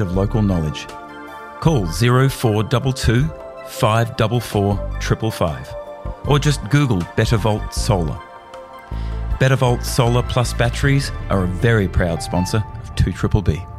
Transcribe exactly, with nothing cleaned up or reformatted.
of local knowledge. Call zero four two two, five four four, five five five or just Google Bettervolt Solar. Bettervolt Solar Plus batteries are a very proud sponsor of two B B B.